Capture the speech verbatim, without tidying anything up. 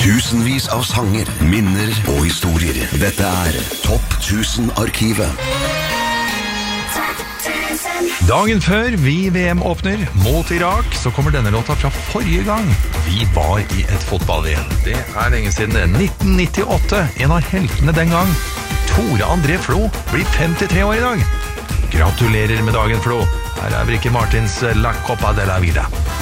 Tusenvis av sanger, minner og historier. Dette er Topp tusen-arkivet. Dagen før vi V M åpner mot Irak, så kommer denne låta fra forrige gang vi var i et fotball-V M. Det er lenge siden det, nitten nittiåtte. En av heltene den gang, Tore André Flo, blir femtitre år i dag. Gratulerer med dagen, Flo. Her er Ricky Martins La Copa de la Vida.